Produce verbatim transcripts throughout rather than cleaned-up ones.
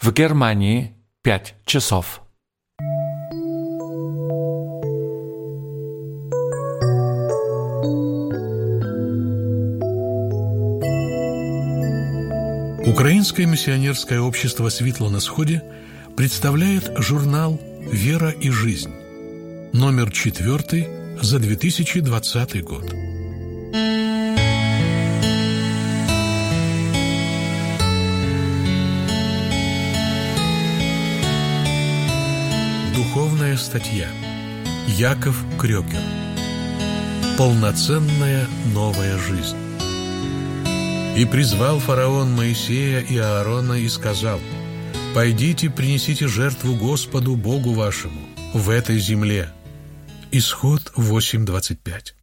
В Германии пять часов. Украинское миссионерское общество «Світло на Сходе» представляет журнал «Вера и жизнь», номер четвертый за две тысячи двадцатый год. Духовная статья. Яков Крёкер. Полноценная новая жизнь. «И призвал фараон Моисея и Аарона и сказал: пойдите, принесите жертву Господу Богу вашему в этой земле». Исход восемь двадцать пять.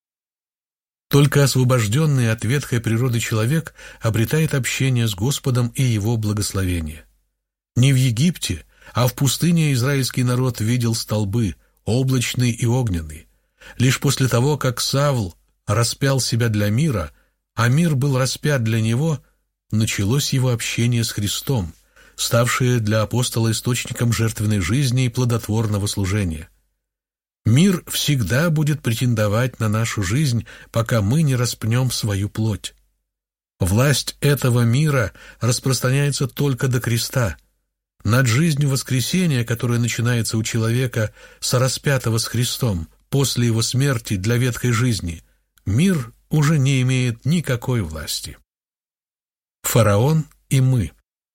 Только освобожденный от ветхой природы человек обретает общение с Господом и Его благословение. Не в Египте, а в пустыне израильский народ видел столбы, облачный и огненный. Лишь после того, как Савл распял себя для мира, а мир был распят для него, началось его общение с Христом, ставшее для апостола источником жертвенной жизни и плодотворного служения. Мир всегда будет претендовать на нашу жизнь, пока мы не распнем свою плоть. Власть этого мира распространяется только до креста. Над жизнью воскресения, которая начинается у человека сораспятого с Христом после его смерти для ветхой жизни, мир уже не имеет никакой власти. Фараон и мы.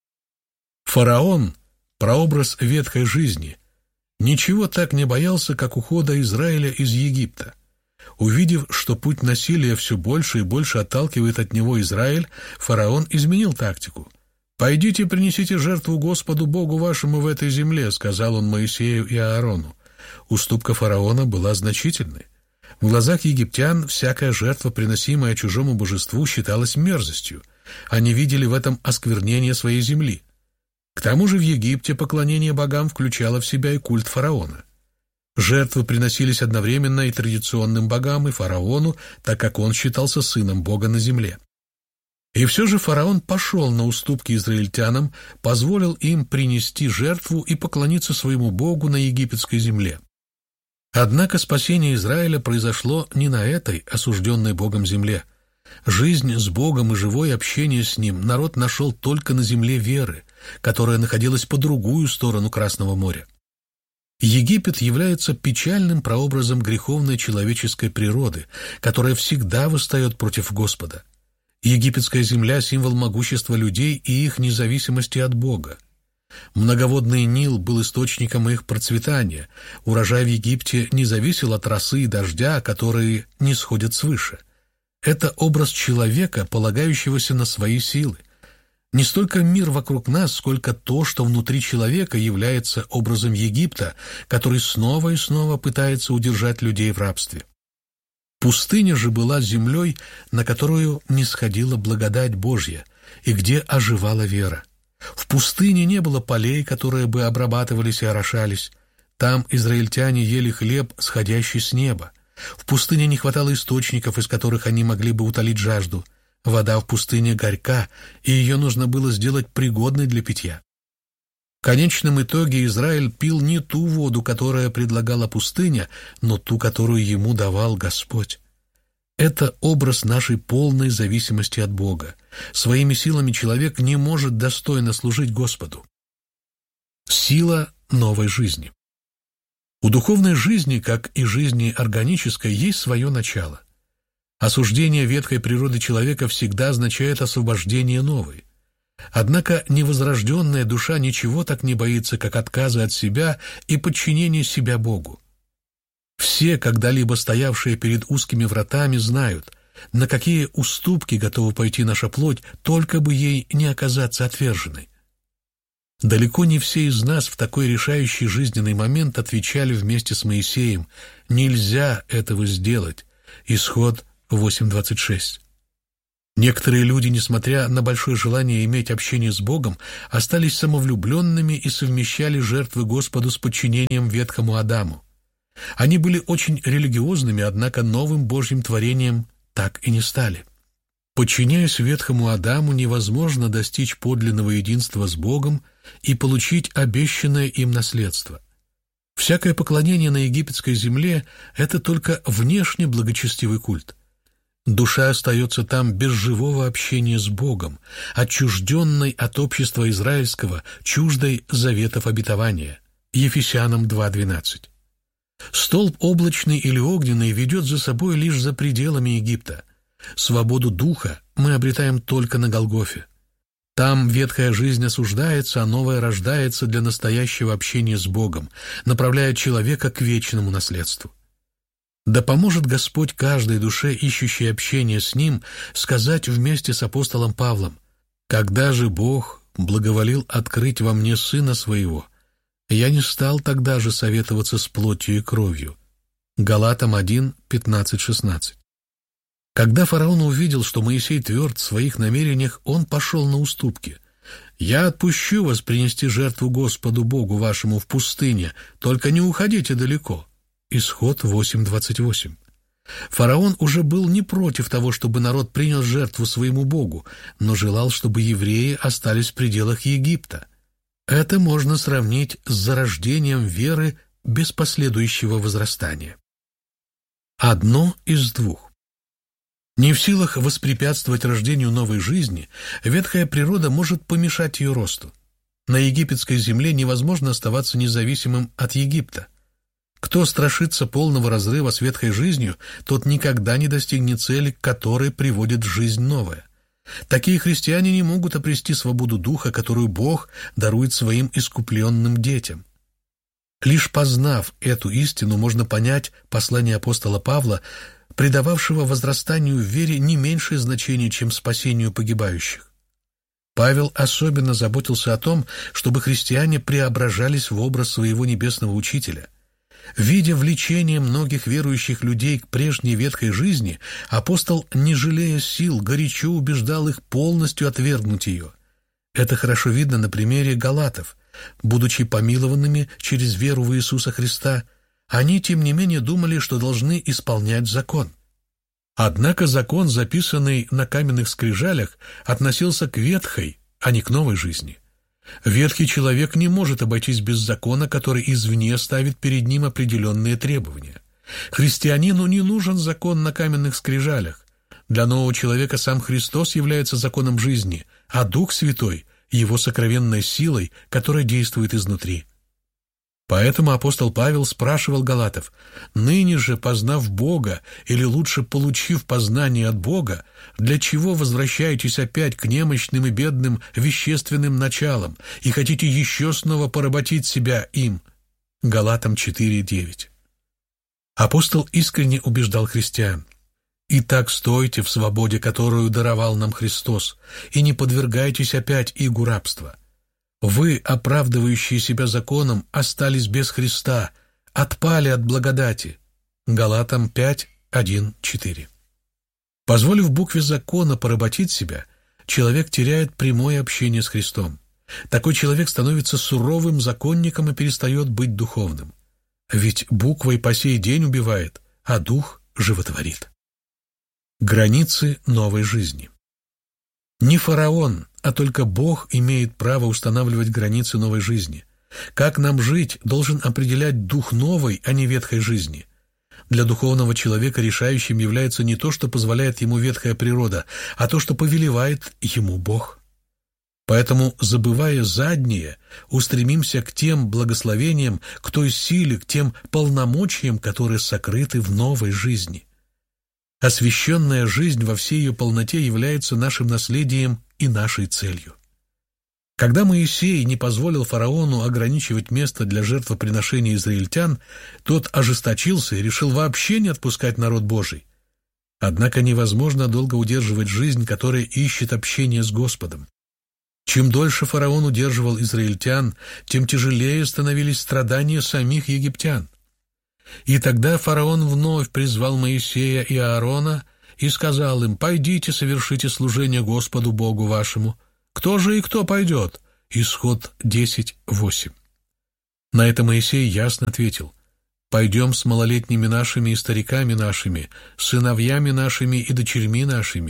Фараон, прообраз ветхой жизни, ничего так не боялся, как ухода Израиля из Египта. Увидев, что путь насилия все больше и больше отталкивает от него Израиль, фараон изменил тактику. «Пойдите, принесите жертву Господу Богу вашему в этой земле», — сказал он Моисею и Аарону. Уступка фараона была значительной. В глазах египтян всякая жертва, приносимая чужому божеству, считалась мерзостью. Они видели в этом осквернение своей земли. К тому же в Египте поклонение богам включало в себя и культ фараона. Жертвы приносились одновременно и традиционным богам, и фараону, так как он считался сыном Бога на земле. И все же фараон пошел на уступки израильтянам, позволил им принести жертву и поклониться своему Богу на египетской земле. Однако спасение Израиля произошло не на этой, осужденной Богом земле. Жизнь с Богом и живое общение с Ним народ нашел только на земле веры, которая находилась по другую сторону Красного моря. Египет является печальным прообразом греховной человеческой природы, которая всегда восстает против Господа. Египетская земля – символ могущества людей и их независимости от Бога. Многоводный Нил был источником их процветания. Урожай в Египте не зависел от росы и дождя, которые не сходят свыше. Это образ человека, полагающегося на свои силы. Не столько мир вокруг нас, сколько то, что внутри человека является образом Египта, который снова и снова пытается удержать людей в рабстве. Пустыня же была землей, на которую нисходила благодать Божья, и где оживала вера. В пустыне не было полей, которые бы обрабатывались и орошались. Там израильтяне ели хлеб, сходящий с неба. В пустыне не хватало источников, из которых они могли бы утолить жажду. Вода в пустыне горька, и ее нужно было сделать пригодной для питья. В конечном итоге Израиль пил не ту воду, которая предлагала пустыня, но ту, которую ему давал Господь. Это образ нашей полной зависимости от Бога. Своими силами человек не может достойно служить Господу. Сила новой жизни. У духовной жизни, как и жизни органической, есть свое начало. Осуждение ветхой природы человека всегда означает освобождение новой. Однако невозрожденная душа ничего так не боится, как отказа от себя и подчинения себя Богу. Все, когда-либо стоявшие перед узкими вратами, знают, на какие уступки готова пойти наша плоть, только бы ей не оказаться отверженной. Далеко не все из нас в такой решающий жизненный момент отвечали вместе с Моисеем: «Нельзя этого сделать». Исход восемь двадцать шесть. Некоторые люди, несмотря на большое желание иметь общение с Богом, остались самовлюбленными и совмещали жертвы Господу с подчинением ветхому Адаму. Они были очень религиозными, однако новым Божьим творением так и не стали. Подчиняясь ветхому Адаму, невозможно достичь подлинного единства с Богом и получить обещанное им наследство. Всякое поклонение на египетской земле – это только внешне благочестивый культ. Душа остается там без живого общения с Богом, отчужденной от общества израильского, чуждой заветов обетования. Ефесянам два двенадцать. Столб облачный или огненный ведет за собой лишь за пределами Египта. Свободу духа мы обретаем только на Голгофе. Там ветхая жизнь осуждается, а новая рождается для настоящего общения с Богом, направляя человека к вечному наследству. Да поможет Господь каждой душе, ищущей общение с Ним, сказать вместе с апостолом Павлом: «Когда же Бог благоволил открыть во мне Сына Своего, я не стал тогда же советоваться с плотью и кровью». Галатам один, пятнадцать шестнадцать. Когда фараон увидел, что Моисей тверд в своих намерениях, он пошел на уступки. «Я отпущу вас принести жертву Господу Богу вашему в пустыне, только не уходите далеко». Исход восемь двадцать восемь. Фараон уже был не против того, чтобы народ принес жертву своему Богу, но желал, чтобы евреи остались в пределах Египта. Это можно сравнить с зарождением веры без последующего возрастания. Одно из двух. Не в силах воспрепятствовать рождению новой жизни, ветхая природа может помешать ее росту. На египетской земле невозможно оставаться независимым от Египта. Кто страшится полного разрыва с ветхой жизнью, тот никогда не достигнет цели, к которой приводит жизнь новая. Такие христиане не могут обрести свободу духа, которую Бог дарует своим искупленным детям. Лишь познав эту истину, можно понять послание апостола Павла, придававшего возрастанию в вере не меньшее значение, чем спасению погибающих. Павел особенно заботился о том, чтобы христиане преображались в образ своего небесного учителя. Видя влечение многих верующих людей к прежней ветхой жизни, апостол, не жалея сил, горячо убеждал их полностью отвергнуть ее. Это хорошо видно на примере галатов. Будучи помилованными через веру в Иисуса Христа, они, тем не менее, думали, что должны исполнять закон. Однако закон, записанный на каменных скрижалях, относился к ветхой, а не к новой жизни. Ветхий человек не может обойтись без закона, который извне ставит перед ним определенные требования. Христианину не нужен закон на каменных скрижалях. Для нового человека сам Христос является законом жизни, а Дух Святой – его сокровенной силой, которая действует изнутри. Поэтому апостол Павел спрашивал галатов: «Ныне же, познав Бога, или лучше получив познание от Бога, для чего возвращаетесь опять к немощным и бедным вещественным началам и хотите еще снова поработить себя им?» Галатам четыре девять. Апостол искренне убеждал христиан: «Итак, стойте в свободе, которую даровал нам Христос, и не подвергайтесь опять игу рабства. Вы, оправдывающие себя законом, остались без Христа, отпали от благодати». Галатам пять один четыре. Позволив букве закона поработить себя, человек теряет прямое общение с Христом. Такой человек становится суровым законником и перестает быть духовным. Ведь буквой по сей день убивает, а дух животворит. Границы новой жизни. Не фараон, а только Бог имеет право устанавливать границы новой жизни. Как нам жить, должен определять дух новой, а не ветхой жизни. Для духовного человека решающим является не то, что позволяет ему ветхая природа, а то, что повелевает ему Бог. Поэтому, забывая заднее, устремимся к тем благословениям, к той силе, к тем полномочиям, которые сокрыты в новой жизни. Освященная жизнь во всей ее полноте является нашим наследием и нашей целью. Когда Моисей не позволил фараону ограничивать место для жертвоприношения израильтян, тот ожесточился и решил вообще не отпускать народ Божий. Однако невозможно долго удерживать жизнь, которая ищет общение с Господом. Чем дольше фараон удерживал израильтян, тем тяжелее становились страдания самих египтян. И тогда фараон вновь призвал Моисея и Аарона и сказал им: «Пойдите, совершите служение Господу Богу вашему». Кто же и кто пойдет? Исход десять восемь. На это Моисей ясно ответил: «Пойдем с малолетними нашими и стариками нашими, сыновьями нашими и дочерьми нашими,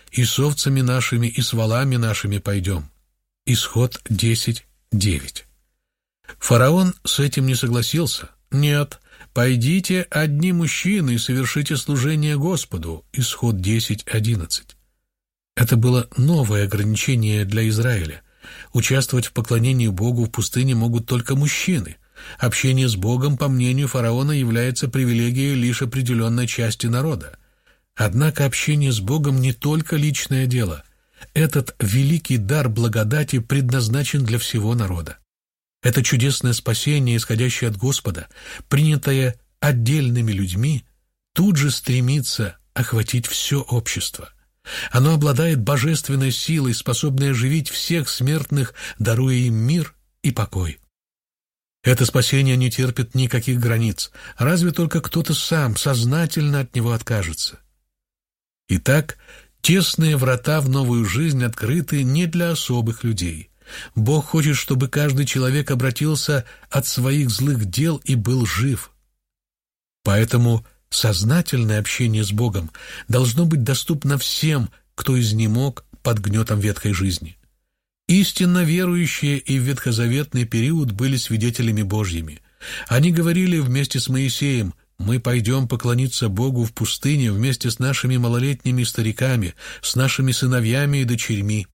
и с овцами нашими, и с волами нашими пойдем». Исход десять девять. Фараон с этим не согласился. «Нет, пойдите одни мужчины и совершите служение Господу». Исход десять одиннадцать. Это было новое ограничение для Израиля. Участвовать в поклонении Богу в пустыне могут только мужчины. Общение с Богом, по мнению фараона, является привилегией лишь определенной части народа. Однако общение с Богом не только личное дело. Этот великий дар благодати предназначен для всего народа. Это чудесное спасение, исходящее от Господа, принятое отдельными людьми, тут же стремится охватить все общество. Оно обладает божественной силой, способной оживить всех смертных, даруя им мир и покой. Это спасение не терпит никаких границ, разве только кто-то сам сознательно от него откажется. Итак, тесные врата в новую жизнь открыты не для особых людей. Бог хочет, чтобы каждый человек обратился от своих злых дел и был жив. Поэтому сознательное общение с Богом должно быть доступно всем, кто изнемог под гнетом ветхой жизни. Истинно верующие и в ветхозаветный период были свидетелями Божьими. Они говорили вместе с Моисеем: «Мы пойдем поклониться Богу в пустыне вместе с нашими малолетними стариками, с нашими сыновьями и дочерьми».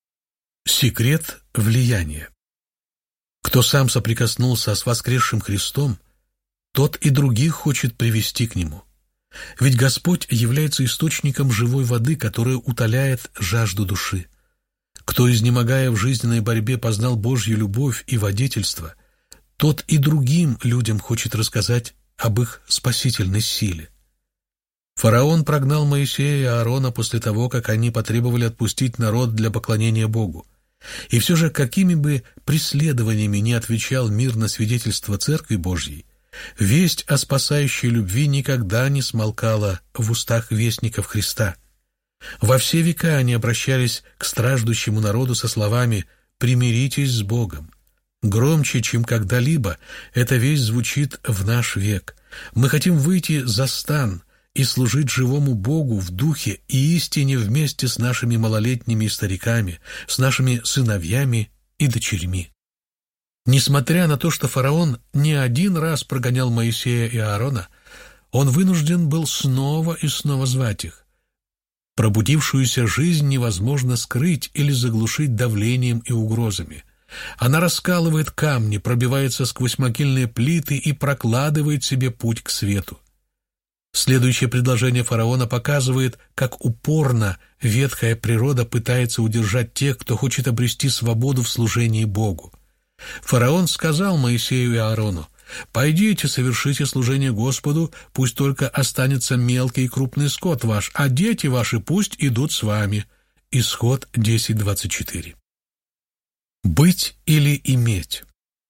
Секрет влияния. Кто сам соприкоснулся с воскресшим Христом, тот и других хочет привести к Нему. Ведь Господь является источником живой воды, которая утоляет жажду души. Кто, изнемогая в жизненной борьбе, познал Божью любовь и водительство, тот и другим людям хочет рассказать об их спасительной силе. Фараон прогнал Моисея и Аарона после того, как они потребовали отпустить народ для поклонения Богу. И все же, какими бы преследованиями ни отвечал мир на свидетельство Церкви Божьей, весть о спасающей любви никогда не смолкала в устах вестников Христа. Во все века они обращались к страждущему народу со словами «примиритесь с Богом». Громче, чем когда-либо, эта весть звучит в наш век. Мы хотим выйти за стан и служить живому Богу в духе и истине вместе с нашими малолетними стариками, с нашими сыновьями и дочерьми. Несмотря на то, что фараон не один раз прогонял Моисея и Аарона, он вынужден был снова и снова звать их. Пробудившуюся жизнь невозможно скрыть или заглушить давлением и угрозами. Она раскалывает камни, пробивается сквозь могильные плиты и прокладывает себе путь к свету. Следующее предложение фараона показывает, как упорно ветхая природа пытается удержать тех, кто хочет обрести свободу в служении Богу. Фараон сказал Моисею и Аарону: «Пойдите, совершите служение Господу, пусть только останется мелкий и крупный скот ваш, а дети ваши пусть идут с вами». Исход десять двадцать четыре. Быть или иметь.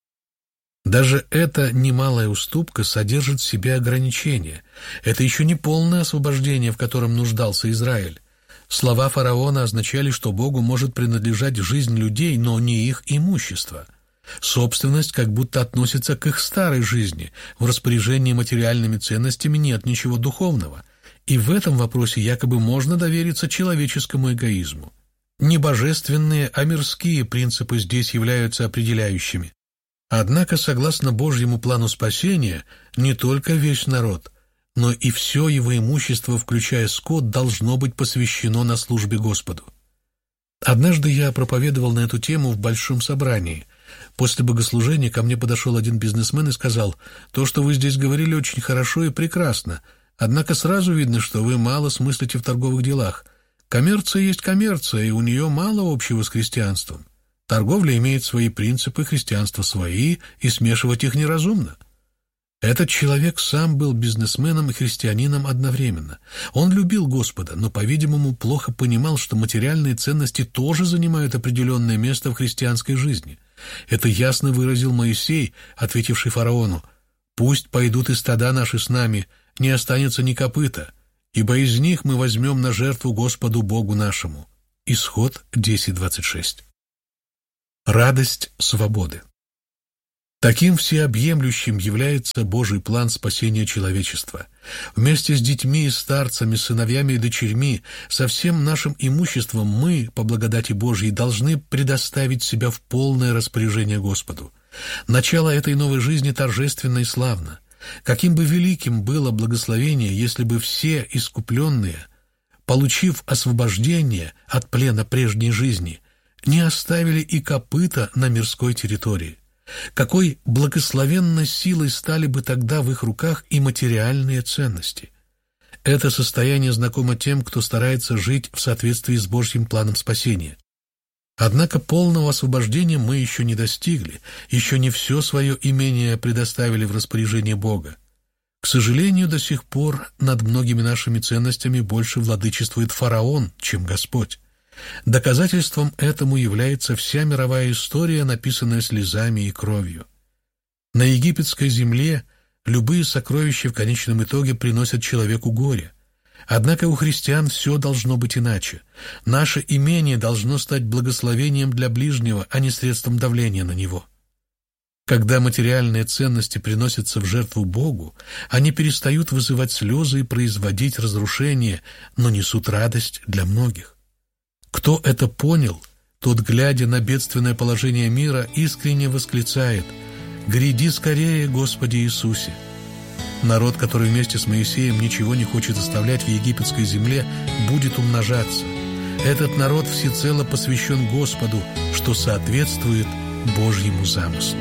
Даже эта немалая уступка содержит в себе ограничения. Это еще не полное освобождение, в котором нуждался Израиль. Слова фараона означали, что Богу может принадлежать жизнь людей, но не их имущество. Собственность как будто относится к их старой жизни. В распоряжении материальными ценностями нет ничего духовного. И в этом вопросе якобы можно довериться человеческому эгоизму. Не божественные, а мирские принципы здесь являются определяющими. Однако, согласно Божьему плану спасения, не только весь народ, но и все его имущество, включая скот, должно быть посвящено на службе Господу. Однажды я проповедовал на эту тему в большом собрании. После богослужения ко мне подошел один бизнесмен и сказал: «То, что вы здесь говорили, очень хорошо и прекрасно, однако сразу видно, что вы мало смыслите в торговых делах. Коммерция есть коммерция, и у нее мало общего с христианством. Торговля имеет свои принципы, христианство свои, и смешивать их неразумно». Этот человек сам был бизнесменом и христианином одновременно. Он любил Господа, но, по-видимому, плохо понимал, что материальные ценности тоже занимают определенное место в христианской жизни. Это ясно выразил Моисей, ответивший фараону: «Пусть пойдут и стада наши с нами, не останется ни копыта, ибо из них мы возьмем на жертву Господу Богу нашему». Исход десять двадцать шесть. Радость свободы. Таким всеобъемлющим является Божий план спасения человечества. Вместе с детьми и старцами, сыновьями и дочерьми, со всем нашим имуществом мы, по благодати Божьей, должны предоставить себя в полное распоряжение Господу. Начало этой новой жизни торжественно и славно. Каким бы великим было благословение, если бы все искупленные, получив освобождение от плена прежней жизни, не оставили и копыта на мирской территории. Какой благословенной силой стали бы тогда в их руках и материальные ценности. Это состояние знакомо тем, кто старается жить в соответствии с Божьим планом спасения. Однако полного освобождения мы еще не достигли, еще не все свое имение предоставили в распоряжение Бога. К сожалению, до сих пор над многими нашими ценностями больше владычествует фараон, чем Господь. Доказательством этому является вся мировая история, написанная слезами и кровью. На египетской земле любые сокровища в конечном итоге приносят человеку горе. Однако у христиан все должно быть иначе. Наше имение должно стать благословением для ближнего, а не средством давления на него. Когда материальные ценности приносятся в жертву Богу, они перестают вызывать слезы и производить разрушение, но несут радость для многих. Кто это понял, тот, глядя на бедственное положение мира, искренне восклицает: «Гряди скорее, Господи Иисусе!» Народ, который вместе с Моисеем ничего не хочет оставлять в египетской земле, будет умножаться. Этот народ всецело посвящен Господу, что соответствует Божьему замыслу.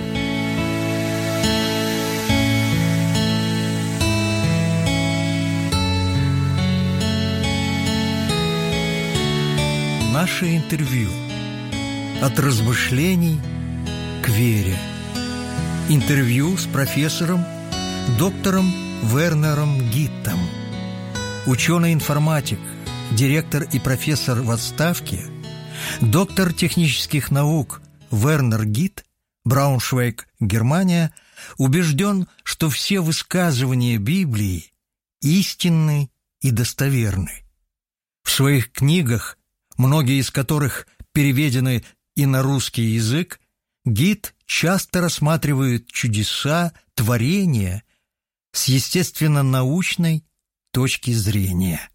Наше интервью. От размышлений к вере. Интервью с профессором, доктором Вернером Гиттом. Ученый-информатик, директор и профессор в отставке, доктор технических наук Вернер Гитт, Брауншвейг, Германия, убежден, что все высказывания Библии истинны и достоверны. В своих книгах, многие из которых переведены и на русский язык, Гитт часто рассматривает чудеса, творения с естественно-научной точки зрения.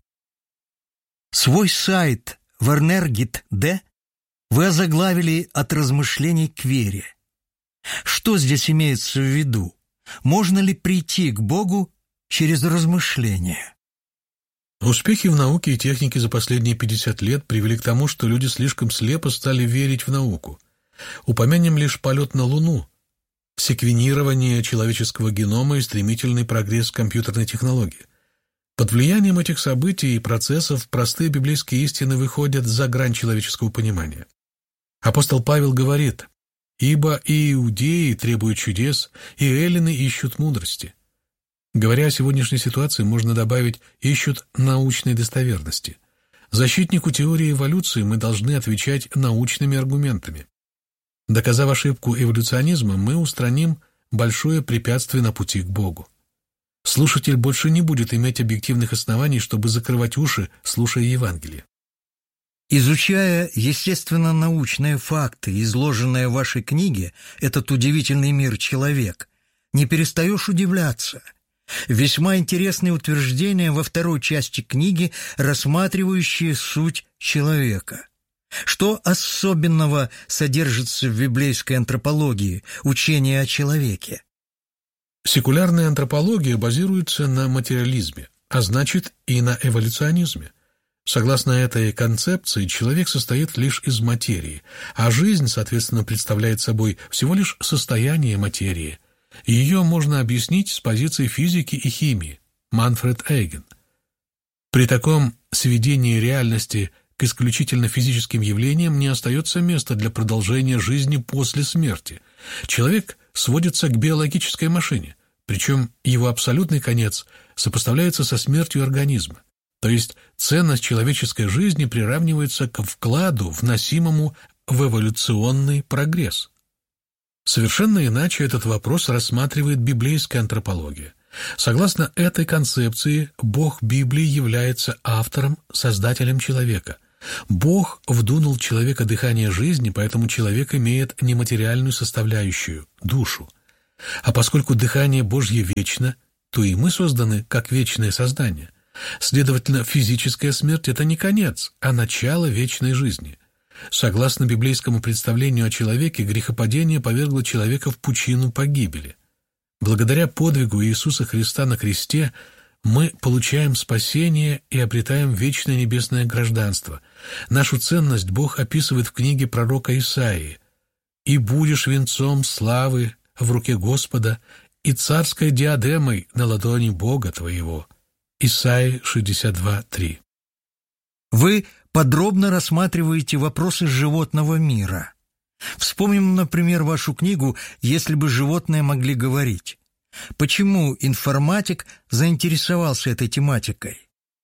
Свой сайт Вернергит.д вы озаглавили «От размышлений к вере». Что здесь имеется в виду? Можно ли прийти к Богу через размышления? Успехи в науке и технике за последние пятьдесят лет привели к тому, что люди слишком слепо стали верить в науку. Упомянем лишь полет на Луну, секвенирование человеческого генома и стремительный прогресс компьютерной технологии. Под влиянием этих событий и процессов простые библейские истины выходят за грань человеческого понимания. Апостол Павел говорит: «Ибо и иудеи требуют чудес, и эллины ищут мудрости». Говоря о сегодняшней ситуации, можно добавить: ищут научной достоверности. Защитнику теории эволюции мы должны отвечать научными аргументами. Доказав ошибку эволюционизма, мы устраним большое препятствие на пути к Богу. Слушатель больше не будет иметь объективных оснований, чтобы закрывать уши, слушая Евангелие. Изучая естественно-научные факты, изложенные в вашей книге «Этот удивительный мир человек», не перестаешь удивляться. Весьма интересные утверждения во второй части книги, рассматривающие суть человека. Что особенного содержится в библейской антропологии, учении о человеке? Секулярная антропология базируется на материализме, а значит и на эволюционизме. Согласно этой концепции, человек состоит лишь из материи, а жизнь, соответственно, представляет собой всего лишь состояние материи. Ее можно объяснить с позиции физики и химии. Манфред Эйген. При таком сведении реальности к исключительно физическим явлениям не остается места для продолжения жизни после смерти. Человек сводится к биологической машине, причем его абсолютный конец сопоставляется со смертью организма. То есть ценность человеческой жизни приравнивается к вкладу, вносимому в эволюционный прогресс. Совершенно иначе этот вопрос рассматривает библейская антропология. Согласно этой концепции, Бог Библии является автором, создателем человека. Бог вдунул в человека дыхание жизни, поэтому человек имеет нематериальную составляющую – душу. А поскольку дыхание Божье вечно, то и мы созданы как вечное создание. Следовательно, физическая смерть – это не конец, а начало вечной жизни. Согласно библейскому представлению о человеке, грехопадение повергло человека в пучину погибели. Благодаря подвигу Иисуса Христа на кресте мы получаем спасение и обретаем вечное небесное гражданство. Нашу ценность Бог описывает в книге пророка Исаии. «И будешь венцом славы в руке Господа и царской диадемой на ладони Бога твоего». Исаии шестьдесят два три. Вы подробно рассматриваете вопросы животного мира. Вспомним, например, вашу книгу «Если бы животные могли говорить». Почему информатик заинтересовался этой тематикой?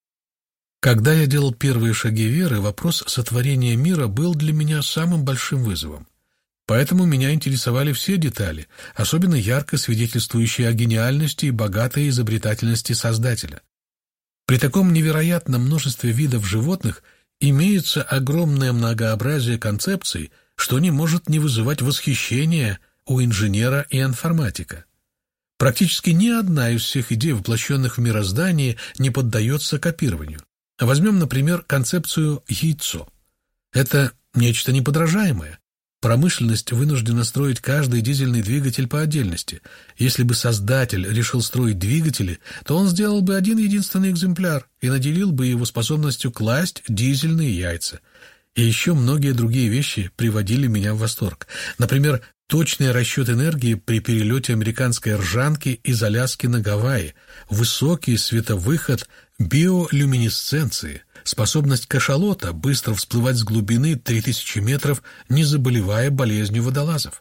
Когда я делал первые шаги веры, вопрос сотворения мира был для меня самым большим вызовом. Поэтому меня интересовали все детали, особенно ярко свидетельствующие о гениальности и богатой изобретательности Создателя. При таком невероятном множестве видов животных имеется огромное многообразие концепций, что не может не вызывать восхищения у инженера и информатика. Практически ни одна из всех идей, воплощенных в мироздании, не поддается копированию. Возьмем, например, концепцию «яйцо». Это нечто неподражаемое. Промышленность вынуждена строить каждый дизельный двигатель по отдельности. Если бы создатель решил строить двигатели, то он сделал бы один единственный экземпляр и наделил бы его способностью класть дизельные яйца. И еще многие другие вещи приводили меня в восторг. Например, точный расчет энергии при перелете американской ржанки из Аляски на Гавайи, высокий световыход биолюминесценции, способность кашалота быстро всплывать с глубины три тысячи метров, не заболевая болезнью водолазов.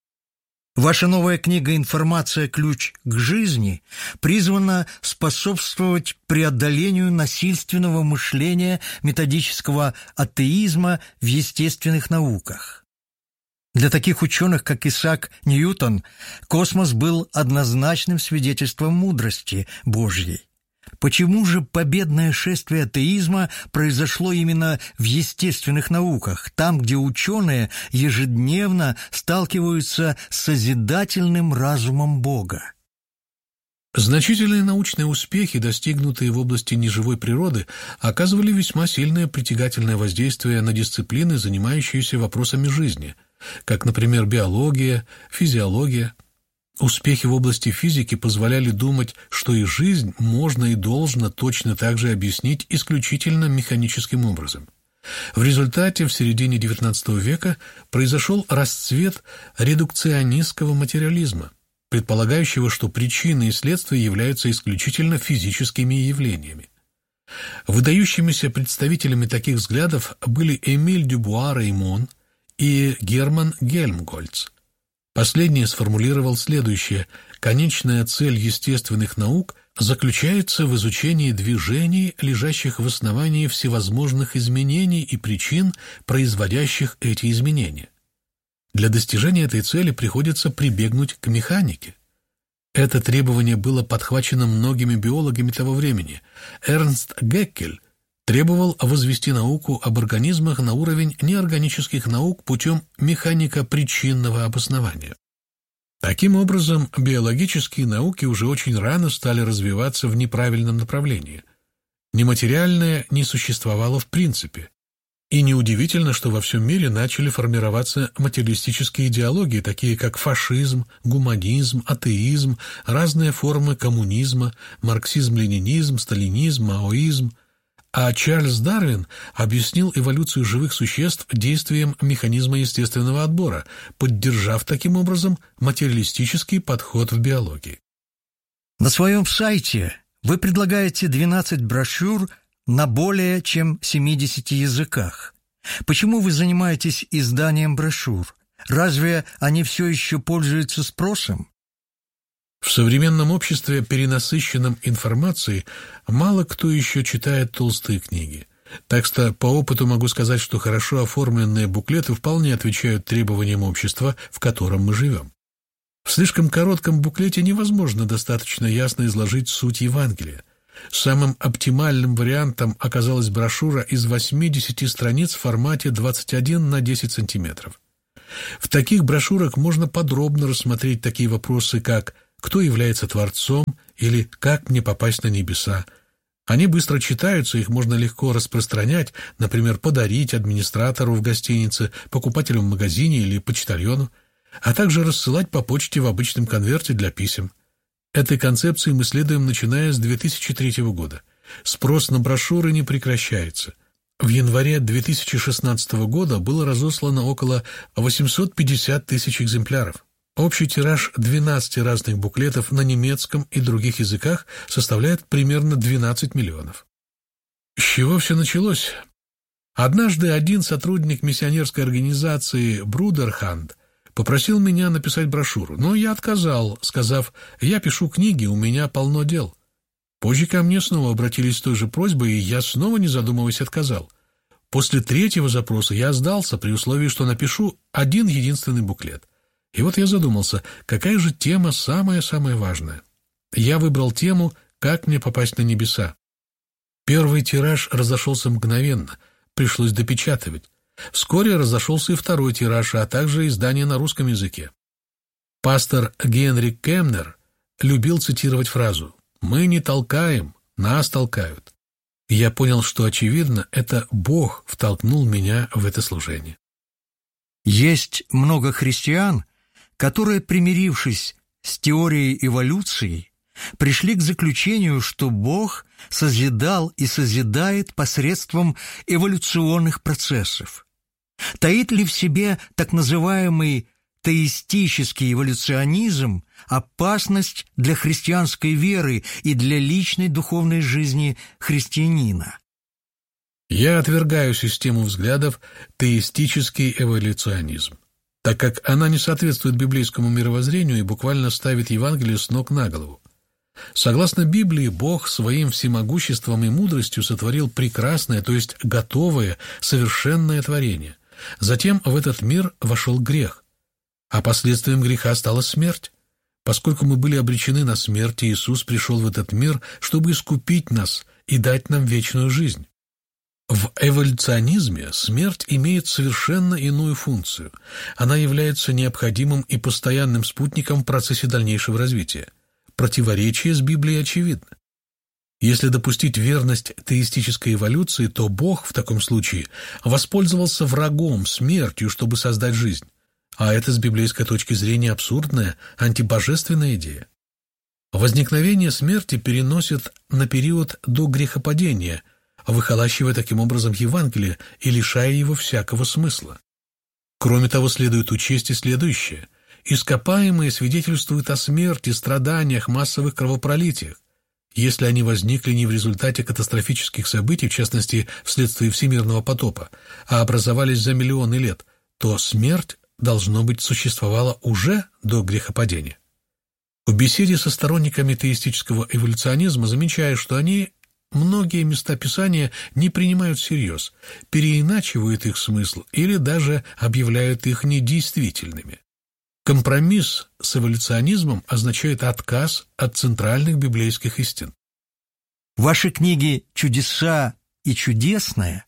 Ваша новая книга «Информация. Ключ к жизни» призвана способствовать преодолению насильственного мышления методического атеизма в естественных науках. Для таких ученых, как Исаак Ньютон, космос был однозначным свидетельством мудрости Божьей. Почему же победное шествие атеизма произошло именно в естественных науках, там, где ученые ежедневно сталкиваются с созидательным разумом Бога? Значительные научные успехи, достигнутые в области неживой природы, оказывали весьма сильное притягательное воздействие на дисциплины, занимающиеся вопросами жизни, как, например, биология, физиология. Успехи в области физики позволяли думать, что и жизнь можно и должно точно так же объяснить исключительно механическим образом. В результате в середине девятнадцатого века произошел расцвет редукционистского материализма, предполагающего, что причины и следствия являются исключительно физическими явлениями. Выдающимися представителями таких взглядов были Эмиль Дюбуа-Реймон и Герман Гельмгольц. Последний сформулировал следующее: конечная цель естественных наук заключается в изучении движений, лежащих в основании всевозможных изменений и причин, производящих эти изменения. Для достижения этой цели приходится прибегнуть к механике. Это требование было подхвачено многими биологами того времени. Эрнст Геккель требовал возвести науку об организмах на уровень неорганических наук путем механико-причинного обоснования. Таким образом, биологические науки уже очень рано стали развиваться в неправильном направлении. Нематериальное не существовало в принципе. И неудивительно, что во всем мире начали формироваться материалистические идеологии, такие как фашизм, гуманизм, атеизм, разные формы коммунизма, марксизм-ленинизм, сталинизм, маоизм. А Чарльз Дарвин объяснил эволюцию живых существ действием механизма естественного отбора, поддержав таким образом материалистический подход в биологии. На своем сайте вы предлагаете двенадцать брошюр на более чем семидесяти языках. Почему вы занимаетесь изданием брошюр? Разве они все еще пользуются спросом? В современном обществе, перенасыщенном информацией, мало кто еще читает толстые книги. Так что по опыту могу сказать, что хорошо оформленные буклеты вполне отвечают требованиям общества, в котором мы живем. В слишком коротком буклете невозможно достаточно ясно изложить суть Евангелия. Самым оптимальным вариантом оказалась брошюра из восьмидесяти страниц в формате двадцать один на десять сантиметров. В таких брошюрах можно подробно рассмотреть такие вопросы, как «Кто является Творцом?» или «Как мне попасть на небеса?». Они быстро читаются, их можно легко распространять, например, подарить администратору в гостинице, покупателю в магазине или почтальону, а также рассылать по почте в обычном конверте для писем. Этой концепции мы следуем, начиная с две тысячи третьего года. Спрос на брошюры не прекращается. В январе две тысячи шестнадцатого года было разослано около восемьсот пятьдесят тысяч экземпляров. Общий тираж двенадцати разных буклетов на немецком и других языках составляет примерно двенадцать миллионов. С чего все началось? Однажды один сотрудник миссионерской организации «Брудерханд» попросил меня написать брошюру, но я отказал, сказав: «Я пишу книги, у меня полно дел». Позже ко мне снова обратились с той же просьбой, и я снова, не задумываясь, отказал. После третьего запроса я сдался при условии, что напишу один единственный буклет. И вот я задумался, какая же тема самая-самая важная. Я выбрал тему «Как мне попасть на небеса?». Первый тираж разошелся мгновенно, пришлось допечатывать. Вскоре разошелся и второй тираж, а также издание на русском языке. Пастор Генрих Кемнер любил цитировать фразу «Мы не толкаем, нас толкают». И я понял, что, очевидно, это Бог втолкнул меня в это служение. Есть много христиан, которые, примирившись с теорией эволюции, пришли к заключению, что Бог созидал и созидает посредством эволюционных процессов. Таит ли в себе так называемый теистический эволюционизм опасность для христианской веры и для личной духовной жизни христианина? Я отвергаю систему взглядов теистический эволюционизм, так как она не соответствует библейскому мировоззрению и буквально ставит Евангелие с ног на голову. Согласно Библии, Бог своим всемогуществом и мудростью сотворил прекрасное, то есть готовое, совершенное творение. Затем в этот мир вошел грех, а последствием греха стала смерть. Поскольку мы были обречены на смерть, Иисус пришел в этот мир, чтобы искупить нас и дать нам вечную жизнь. В эволюционизме смерть имеет совершенно иную функцию. Она является необходимым и постоянным спутником в процессе дальнейшего развития. Противоречие с Библией очевидно. Если допустить верность теистической эволюции, то Бог в таком случае воспользовался врагом, смертью, чтобы создать жизнь. А это с библейской точки зрения абсурдная, антибожественная идея. Возникновение смерти переносит на период до грехопадения, выхолащивая таким образом Евангелие и лишая его всякого смысла. Кроме того, следует учесть и следующее. Ископаемые свидетельствуют о смерти, страданиях, массовых кровопролитиях. Если они возникли не в результате катастрофических событий, в частности, вследствие всемирного потопа, а образовались за миллионы лет, то смерть, должно быть, существовала уже до грехопадения. В беседе со сторонниками теистического эволюционизма замечаю, что они многие места Писания не принимают всерьез, переиначивают их смысл или даже объявляют их недействительными. Компромисс с эволюционизмом означает отказ от центральных библейских истин. Ваши книги «Чудеса» и «Чудесное»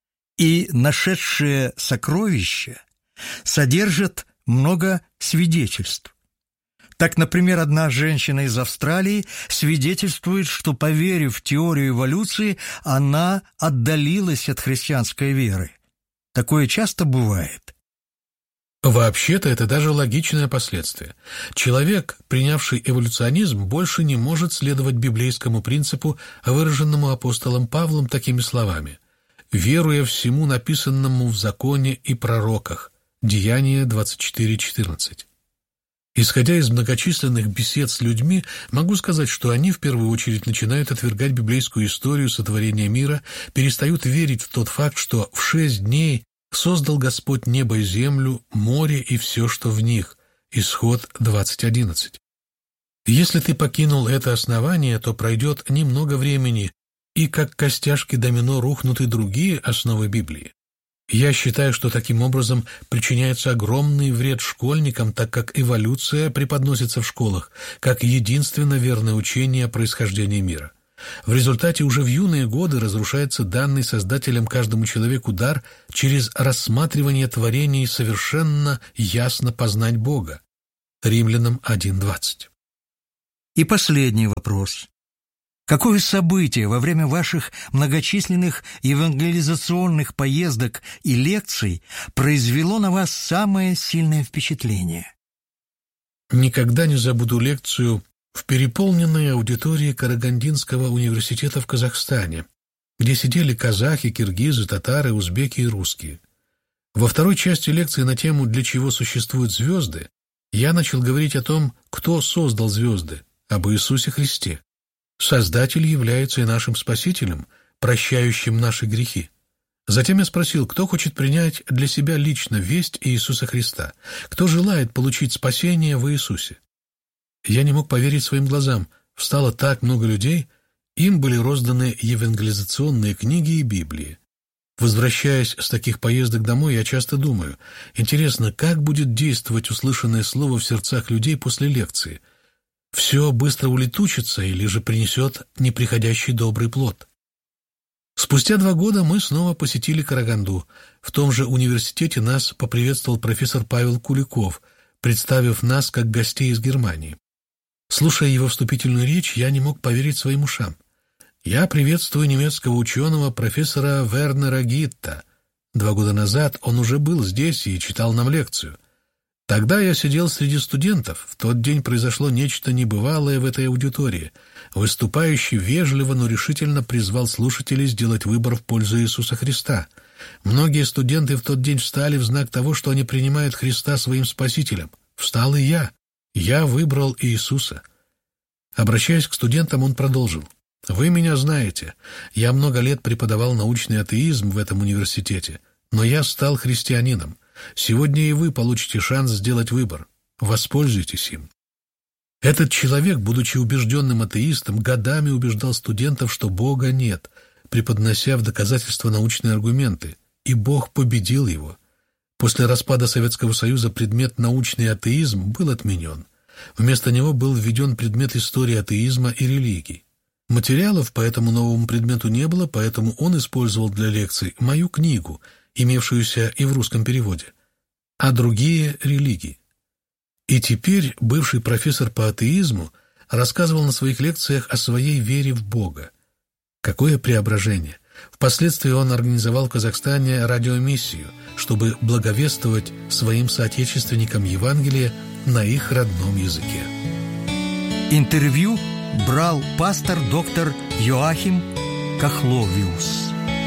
и «Нашедшие сокровища» содержат много свидетельств. Так, например, одна женщина из Австралии свидетельствует, что, поверив в теорию эволюции, она отдалилась от христианской веры. Такое часто бывает. Вообще-то это даже логичное последствие. Человек, принявший эволюционизм, больше не может следовать библейскому принципу, выраженному апостолом Павлом такими словами: «Веруя всему написанному в законе и пророках». Деяния двадцать четыре четырнадцать. Исходя из многочисленных бесед с людьми, могу сказать, что они в первую очередь начинают отвергать библейскую историю сотворения мира, перестают верить в тот факт, что в шесть дней создал Господь небо и землю, море и все, что в них. Исход двадцать одиннадцать. Если ты покинул это основание, то пройдет немного времени, и как костяшки домино рухнут и другие основы Библии. Я считаю, что таким образом причиняется огромный вред школьникам, так как эволюция преподносится в школах как единственно верное учение о происхождении мира. В результате уже в юные годы разрушается данный Создателем каждому человеку дар через рассматривание творений совершенно ясно познать Бога. Римлянам один двадцать. И последний вопрос. Какое событие во время ваших многочисленных евангелизационных поездок и лекций произвело на вас самое сильное впечатление? Никогда не забуду лекцию в переполненной аудитории Карагандинского университета в Казахстане, где сидели казахи, киргизы, татары, узбеки и русские. Во второй части лекции на тему «Для чего существуют звезды» я начал говорить о том, кто создал звезды, об Иисусе Христе. Создатель является и нашим Спасителем, прощающим наши грехи. Затем я спросил, кто хочет принять для себя лично весть Иисуса Христа, кто желает получить спасение в Иисусе. Я не мог поверить своим глазам. Встало так много людей, им были розданы евангелизационные книги и Библии. Возвращаясь с таких поездок домой, я часто думаю, интересно, как будет действовать услышанное слово в сердцах людей после лекции? Все быстро улетучится или же принесет неприходящий добрый плод? Спустя два года мы снова посетили Караганду. В том же университете нас поприветствовал профессор Павел Куликов, представив нас как гостей из Германии. Слушая его вступительную речь, я не мог поверить своим ушам. Я приветствую немецкого ученого профессора Вернера Гитта. Два года назад он уже был здесь и читал нам лекцию. Тогда я сидел среди студентов. В тот день произошло нечто небывалое в этой аудитории. Выступающий вежливо, но решительно призвал слушателей сделать выбор в пользу Иисуса Христа. Многие студенты в тот день встали в знак того, что они принимают Христа своим Спасителем. Встал и я. Я выбрал Иисуса. Обращаясь к студентам, он продолжил. «Вы меня знаете. Я много лет преподавал научный атеизм в этом университете, но я стал христианином. Сегодня и вы получите шанс сделать выбор. Воспользуйтесь им». Этот человек, будучи убежденным атеистом, годами убеждал студентов, что Бога нет, преподнося в доказательство научные аргументы, и Бог победил его. После распада Советского Союза предмет «научный атеизм» был отменен. Вместо него был введен предмет истории атеизма и религий. Материалов по этому новому предмету не было, поэтому он использовал для лекций мою книгу, имевшуюся и в русском переводе, «А другие религии». И теперь бывший профессор по атеизму рассказывал на своих лекциях о своей вере в Бога. Какое преображение! Впоследствии он организовал в Казахстане радиомиссию, чтобы благовествовать своим соотечественникам Евангелие на их родном языке. Интервью брал пастор доктор Йоахим Кахловиус.